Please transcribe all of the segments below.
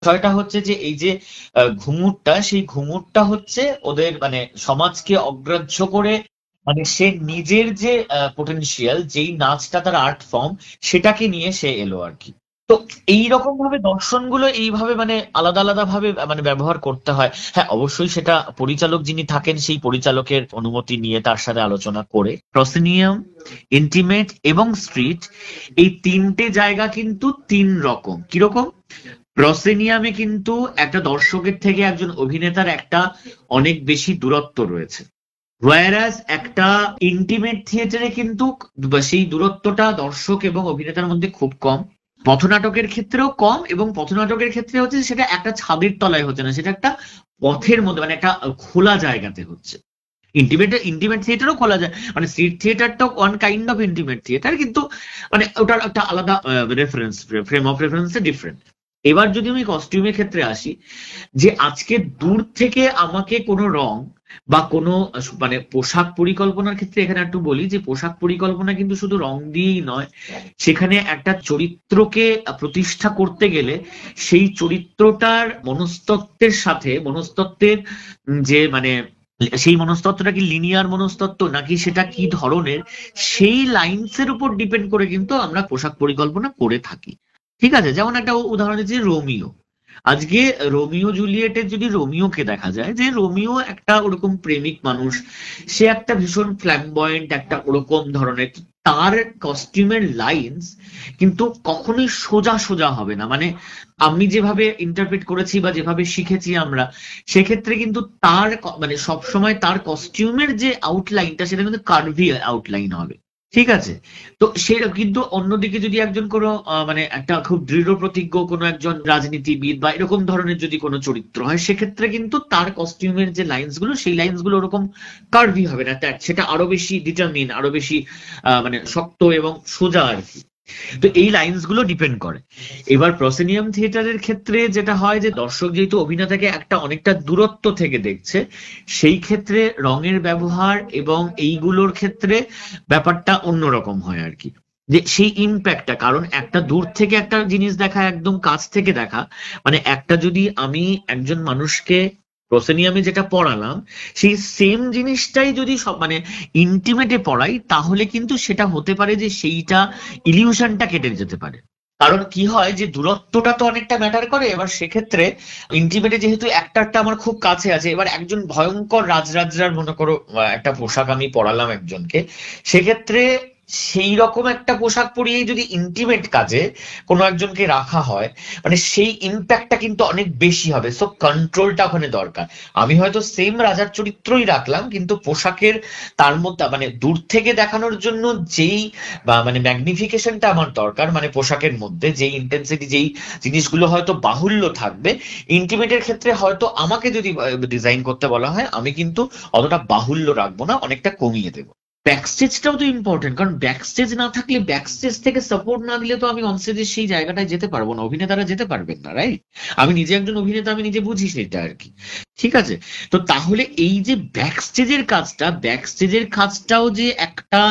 বিষয়টা হচ্ছে যে এই যে ঘুঙুরটা, সেই ঘুঙুরটা হচ্ছে ওদের মানে সমাজকে অগ্রাহ্য করে, মানে সে নিজের যে পোটেনশিয়াল, যেই নাচটা তার আর্ট ফর্ম, সেটাকে নিয়ে সে এলো আর কি। তো এই রকম ভাবে দর্শনগুলো এইভাবে মানে আলাদা আলাদা ভাবে মানে ব্যবহার করতে হয়। হ্যাঁ, অবশ্যই সেটা পরিচালক যিনি থাকেন সেই পরিচালকের অনুমতি নিয়ে তার সাথে আলোচনা করে। প্রসিনিয়াম, ইন্টিমেট এবং স্ট্রিট, এই তিনটে জায়গা কিন্তু তিন রকম। কিরকম? প্রসেনিয়ামে কিন্তু একটা দর্শকের থেকে একজন অভিনেতার একটা অনেক বেশি দূরত্ব রয়েছে, ওয়ারাস একটা ইন্টিমেট থিয়েটারে কিন্তু সেই দূরত্বটা দর্শক এবং অভিনেতার মধ্যে খুব কম। পথনাটকের ক্ষেত্রেও কম, এবং পথনাটকের ক্ষেত্রে হচ্ছে সেটা একটা ছাদের তলায় হচ্ছে না, সেটা একটা পথের মধ্যে, মানে একটা খোলা জায়গাতে হচ্ছে। ইন্টিমেট ইন্টিমেট থিয়েটারও খোলা যায়, মানে street থিয়েটারটাও one kind of intimate theatre, কিন্তু মানে ওটার একটা আলাদা reference, frame of reference different. এবার যদি আমি কস্টিউমের ক্ষেত্রে আসি, যে আজকে দূর থেকে আমাকে কোনো রং বা কোনো মানে পোশাক পরিকল্পনার ক্ষেত্রে এখানে একটু বলি যে পোশাক পরিকল্পনা কিন্তু শুধু রং দিয়েই নয়, সেখানে একটা চরিত্রকে প্রতিষ্ঠা করতে গেলে সেই চরিত্রটার মনস্তত্ত্বের সাথে, মনস্তত্ত্বের যে মানে সেই মনস্তত্ত্বটা কি লিনিয়ার মনস্তত্ত্ব নাকি সেটা কি ধরনের, সেই লাইনসের উপর ডিপেন্ড করে কিন্তু আমরা পোশাক পরিকল্পনা করে থাকি। ঠিক আছে, যেমন একটা উদাহরণ দিচ্ছি, রোমিও। আজকে রোমিও জুলিয়েটের যদি রোমিওকে দেখা যায়, যে রোমিও একটা ওরকম প্রেমিক মানুষ, সে একটা ভীষণ ফ্ল্যামবয়েন্ট একটা ওরকম ধরনের, তার কস্টিউমের লাইন্স কিন্তু কখনোই সোজা সোজা হবে না। মানে আমি যেভাবে ইন্টারপ্রেট করেছি বা যেভাবে শিখেছি আমরা, সেক্ষেত্রে কিন্তু তার মানে সবসময় তার কস্টিউমের যে আউটলাইনটা সেটা কিন্তু কার্ভি আউটলাইন হবে। ঠিক আছে? তো সে কিন্তু অন্যদিকে যদি একজন কোনো মানে একটা খুব দৃঢ় প্রতিজ্ঞ কোনো একজন রাজনীতিবিদ বা এরকম ধরনের যদি কোনো চরিত্র হয়, সেক্ষেত্রে কিন্তু তার কস্টিউমের যে লাইন্স গুলো, সেই লাইন্স গুলো ওরকম কার্ভি হবে না, সেটা আরো বেশি ডিটারমিন, আরো বেশি মানে শক্ত এবং সোজা আর কি। তো এই লাইন্স গুলো ডিপেন্ড করে। এবার প্রসেনিয়াম থিয়েটারের ক্ষেত্রে যেটা হয়, যে দর্শক যেহেতু অভিনেতাকে একটা অনেকটা দূরত্ব থেকে দেখছে, সেই ক্ষেত্রে রঙের ব্যবহার এবং এইগুলোর ক্ষেত্রে ব্যাপারটা অন্যরকম হয় আর কি। যে সেই ইম্প্যাক্টটা, কারণ একটা দূর থেকে একটা জিনিস দেখা, একদম কাছ থেকে দেখা, মানে একটা যদি আমি একজন মানুষকে প্রসেনিয়ামে যেটা পড়ালাম, সেই সেম জিনিসটাই যদি সব মানে ইন্টিমেটে পড়াই, তাহলে কিন্তু সেটা হতে পারে যে সেইটা ইলিউশনটা কেটে যেতে পারে। কারণ কি হয়, যে দূরত্বটা তো অনেকটা ম্যাটার করে। এবার সেক্ষেত্রে ইন্টিমেটে যেহেতু একটা আমার খুব কাছে আছে, এবার একজন ভয়ঙ্কর রাজরাজরার মনে করো একটা পোশাক আমি পরালাম একজনকে, সেক্ষেত্রে সেই রকম একটা পোশাক পরিয়ে যদি ইন্টিমেট কাজে কোনো একজনকে রাখা হয়, মানে সেই ইম্প্যাক্টটা কিন্তু অনেক বেশি হবে। সো কন্ট্রোলটা ওখানে দরকার। আমি হয়তো সেম রাজার চরিত্রই রাখলাম, কিন্তু পোশাকের তার মধ্যে মানে দূর থেকে দেখানোর জন্য যেই বা মানে ম্যাগনিফিকেশনটা আমার দরকার, মানে পোশাকের মধ্যে যেই ইন্টেন্সিটি, যেই জিনিসগুলো হয়তো বাহুল্য থাকবে, ইন্টিমেটের ক্ষেত্রে হয়তো আমাকে যদি ডিজাইন করতে বলা হয়, আমি কিন্তু অতটা বাহুল্য রাখবো না, অনেকটা কমিয়ে দেবো। ব্যাকস্টেজটাও তো ইম্পর্টেন্ট, কারণ ব্যাকস্টেজ না থাকলে, ব্যাকস্টেজ থেকে সাপোর্ট না দিলে তো আমি অনস্টেজের সেই জায়গাটায় যেতে পারবো না, অভিনেতারা যেতে পারবেন না, রাইট? আমি নিজে একজন অভিনেতা, আমি নিজে বুঝি সেটা আর কি। ঠিক আছে? তো তাহলে এই যে ব্যাকস্টেজের কাজটা, ব্যাকস্টেজের কাজটাও যে একটা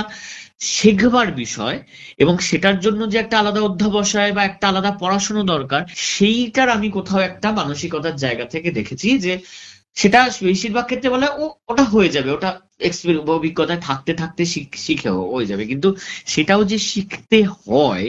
শেখবার বিষয়, এবং সেটার জন্য যে একটা আলাদা অধ্যবসায় বা একটা আলাদা পড়াশোনা দরকার, সেইটার আমি কোথাও একটা মানসিকতার জায়গা থেকে দেখেছি যে সেটা বেশিরভাগ ক্ষেত্রে বলা হয়, ওটা হয়ে যাবে, ওটা অভিজ্ঞতায় থাকতে থাকতে শিখে হয়ে যাবে, কিন্তু সেটাও যে শিখতে হয়,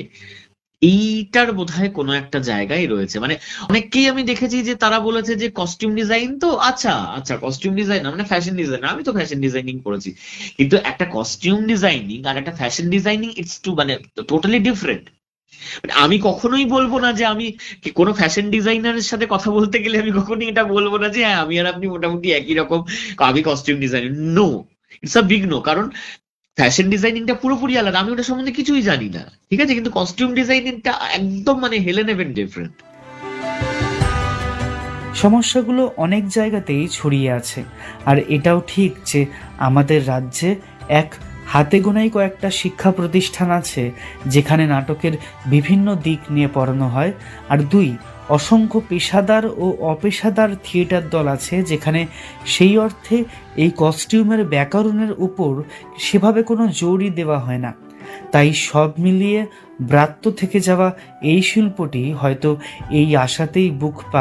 এইটার বোধহয় কোনো একটা জায়গায় রয়েছে। মানে অনেককেই আমি দেখেছি যে তারা বলেছে যে কস্টিউম ডিজাইন তো আচ্ছা আচ্ছা, কস্টিউম ডিজাইন মানে ফ্যাশন ডিজাইনার, আমি তো ফ্যাশন ডিজাইনিং করেছি। কিন্তু একটা কস্টিউম ডিজাইনিং আর একটা ফ্যাশন ডিজাইনিং, ইটস টু মানে টোটালি ডিফারেন্ট। আমি কখনোই বলবো না যে আমি কোনো ফ্যাশন ডিজাইনারের সাথে কথা বলতে গেলে আমি কখনোই এটা বলবো না যে হ্যাঁ আমি আর আপনি মোটামুটি একই রকম, আমি costume designer. No, it's a big no. কারণ ফ্যাশন ডিজাইনিংটা পুরোপুরি আলাদা, আমি ওটা সম্বন্ধে কিছুই জানি না। ঠিক আছে? কিন্তু কস্টিউম ডিজাইনিংটা একদম মানে হেলেন হেভেন ডিফারেন্ট। সমস্যাগুলো অনেক জায়গাতেই ছড়িয়ে আছে। আর এটাও ঠিক যে আমাদের রাজ্যে এক হাতে গোনাই কয়েকটা শিক্ষা প্রতিষ্ঠান আছে যেখানে নাটকের বিভিন্ন দিক নিয়ে পড়ানো হয়, আর দুই, অসংখ্য পেশাদার ও অপেশাদার থিয়েটার দল আছে যেখানে সেই অর্থে এই কস্টিউমের ব্যাকরণের উপর সেভাবে কোনো জোরই দেওয়া হয় না। তাই সব মিলিয়ে ব্রাত্য থেকে যাওয়া এই শিল্পটি হয়তো এই আশাতেই বুক